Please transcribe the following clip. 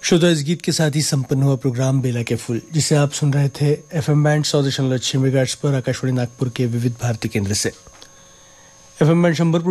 श्रोता, इस गीत के साथ ही संपन्न हुआ प्रोग्राम बेला के फूल, जिसे आप सुन रहे थे एफएम बैंड 100.6 मेगाहर्ट्ज पर आकाशवाणी नागपुर के विविध भारती केंद्र से। FM band 100